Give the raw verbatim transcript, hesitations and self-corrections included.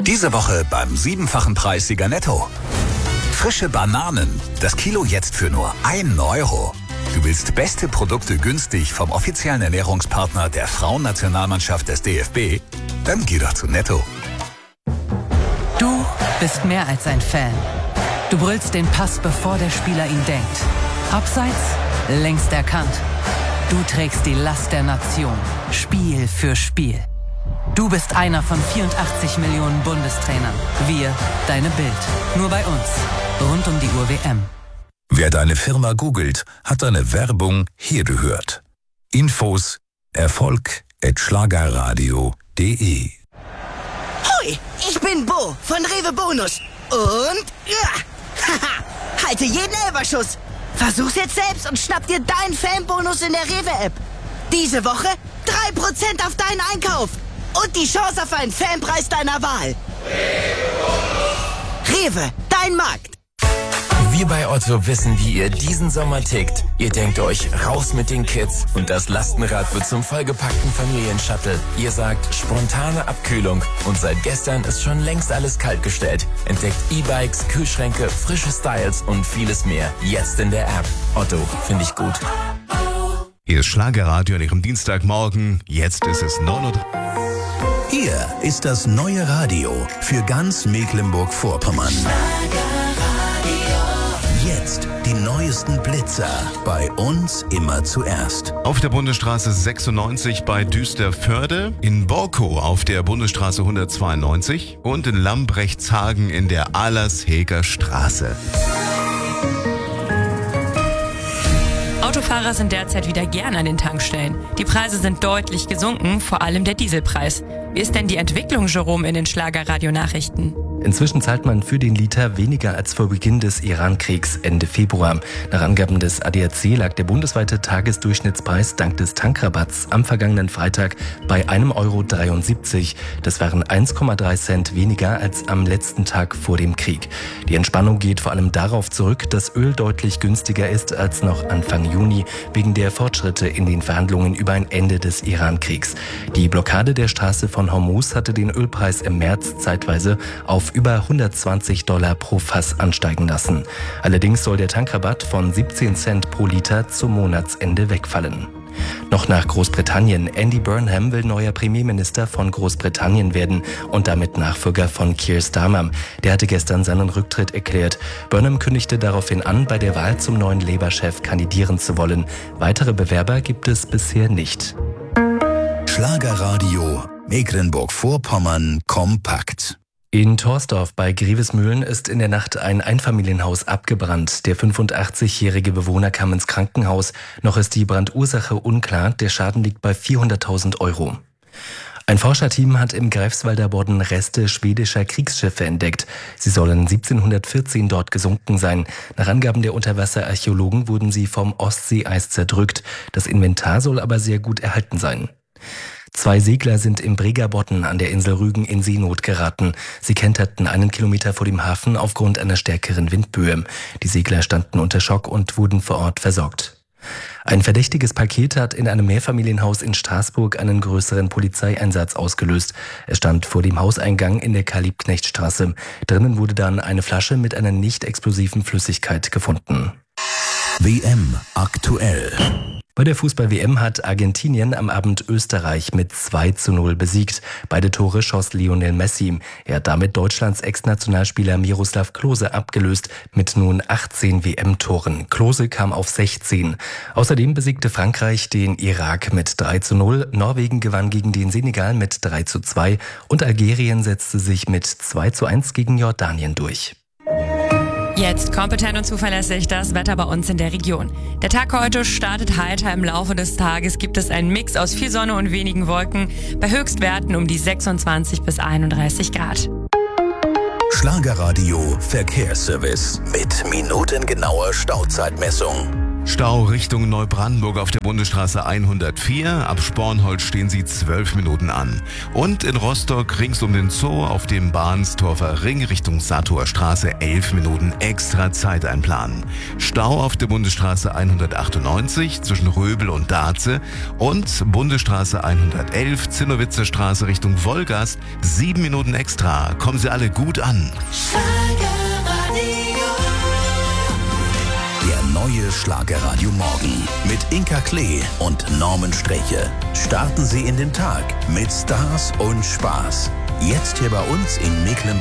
Diese Woche beim siebenfachen Preissieger Netto. Frische Bananen, das Kilo jetzt für nur einen Euro. Du willst beste Produkte günstig vom offiziellen Ernährungspartner der Frauennationalmannschaft des D F B? Dann geh doch zu Netto. Du bist mehr als ein Fan. Du brüllst den Pass, bevor der Spieler ihn denkt. Abseits, längst erkannt. Du trägst die Last der Nation, Spiel für Spiel. Du bist einer von vierundachtzig Millionen Bundestrainern. Wir, deine Bild. Nur bei uns. Rund um die Uhr W M. Wer deine Firma googelt, hat deine Werbung hier gehört. Infos Erfolg at schlagerradio punkt de. Hoi, ich bin Bo von Rewe Bonus. Und ja, haha, halte jeden Elferschuss. Versuch's jetzt selbst und schnapp dir deinen Fanbonus in der Rewe-App. Diese Woche drei Prozent auf deinen Einkauf. Und die Chance auf einen Fanpreis deiner Wahl. Rewe, dein Markt. Wir bei Otto wissen, wie ihr diesen Sommer tickt. Ihr denkt euch, raus mit den Kids und das Lastenrad wird zum vollgepackten Familienshuttle. Ihr sagt, spontane Abkühlung und seit gestern ist schon längst alles kaltgestellt. Entdeckt E-Bikes, Kühlschränke, frische Styles und vieles mehr. Jetzt in der App. Otto, finde ich gut. Hier ist Schlagerradio an Ihrem Dienstagmorgen. Jetzt ist es neun Uhr. Hier ist das neue Radio für ganz Mecklenburg-Vorpommern. Jetzt die neuesten Blitzer. Bei uns immer zuerst. Auf der Bundesstraße sechsundneunzig bei Düsterförde, in Borkow auf der Bundesstraße hundertzweiundneunzig und in Lambrechtshagen in der Allersheger Straße. Autofahrer sind derzeit wieder gern an den Tankstellen. Die Preise sind deutlich gesunken, vor allem der Dieselpreis. Wie ist denn die Entwicklung, Jerome, in den Schlagerradio-Nachrichten? Inzwischen zahlt man für den Liter weniger als vor Beginn des Iran-Kriegs Ende Februar. Nach Angaben des A D A C lag der bundesweite Tagesdurchschnittspreis dank des Tankrabatts am vergangenen Freitag bei einem Euro dreiundsiebzig. Das waren eins Komma drei Cent weniger als am letzten Tag vor dem Krieg. Die Entspannung geht vor allem darauf zurück, dass Öl deutlich günstiger ist als noch Anfang Juni wegen der Fortschritte in den Verhandlungen über ein Ende des Iran-Kriegs. Die Blockade der Straße von Hormuz hatte den Ölpreis im März zeitweise auf über hundertzwanzig Dollar pro Fass ansteigen lassen. Allerdings soll der Tankrabatt von siebzehn Cent pro Liter zum Monatsende wegfallen. Noch nach Großbritannien. Andy Burnham will neuer Premierminister von Großbritannien werden und damit Nachfolger von Keir Starmer. Der hatte gestern seinen Rücktritt erklärt. Burnham kündigte daraufhin an, bei der Wahl zum neuen Labour-Chef kandidieren zu wollen. Weitere Bewerber gibt es bisher nicht. Schlagerradio Mecklenburg-Vorpommern kompakt. In Torsdorf bei Grevesmühlen ist in der Nacht ein Einfamilienhaus abgebrannt. Der fünfundachtzigjährige Bewohner kam ins Krankenhaus. Noch ist die Brandursache unklar. Der Schaden liegt bei vierhunderttausend Euro. Ein Forscherteam hat im Greifswalder Bodden Reste schwedischer Kriegsschiffe entdeckt. Sie sollen siebzehnhundertvierzehn dort gesunken sein. Nach Angaben der Unterwasserarchäologen wurden sie vom Ostseeeis zerdrückt. Das Inventar soll aber sehr gut erhalten sein. Zwei Segler sind im Bregerbodden an der Insel Rügen in Seenot geraten. Sie kenterten einen Kilometer vor dem Hafen aufgrund einer stärkeren Windböe. Die Segler standen unter Schock und wurden vor Ort versorgt. Ein verdächtiges Paket hat in einem Mehrfamilienhaus in Straßburg einen größeren Polizeieinsatz ausgelöst. Es stand vor dem Hauseingang in der Karl-Liebknecht-Straße. Drinnen wurde dann eine Flasche mit einer nicht explosiven Flüssigkeit gefunden. W M aktuell. Bei der Fußball-W M hat Argentinien am Abend Österreich mit zwei zu null besiegt. Beide Tore schoss Lionel Messi. Er hat damit Deutschlands Ex-Nationalspieler Miroslav Klose abgelöst mit nun achtzehn W M-Toren. Klose kam auf sechzehn. Außerdem besiegte Frankreich den Irak mit drei zu null, Norwegen gewann gegen den Senegal mit drei zu zwei und Algerien setzte sich mit zwei zu eins gegen Jordanien durch. Jetzt kompetent und zuverlässig das Wetter bei uns in der Region. Der Tag heute startet heiter. Im Laufe des Tages gibt es einen Mix aus viel Sonne und wenigen Wolken. Bei Höchstwerten um die sechsundzwanzig bis einunddreißig Grad. Schlagerradio Verkehrsservice mit minutengenauer Stauzeitmessung. Stau Richtung Neubrandenburg auf der Bundesstraße hundertvier. Ab Spornholz stehen Sie zwölf Minuten an. Und in Rostock rings um den Zoo auf dem Bahnstorfer Ring Richtung Satorstraße elf Minuten extra Zeit einplanen. Stau auf der Bundesstraße hundertachtundneunzig zwischen Röbel und Daze und Bundesstraße hundertelf Zinnowitzer Straße Richtung Wolgast sieben Minuten extra. Kommen Sie alle gut an. Der neue Schlagerradio Morgen mit Inka Klee und Norman Streche. Starten Sie in den Tag mit Stars und Spaß. Jetzt hier bei uns in Mecklenburg.